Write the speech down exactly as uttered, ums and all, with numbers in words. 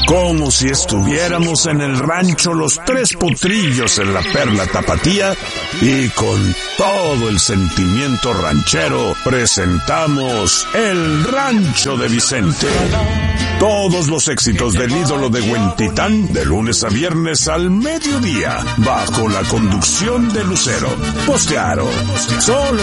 Como si estuviéramos en el rancho Los Tres Potrillos en la Perla Tapatía, y con todo el sentimiento ranchero presentamos El Rancho de Vicente. Todos los éxitos del ídolo de Huentitán, de lunes a viernes al mediodía, bajo la conducción de Lucero. Postearon solo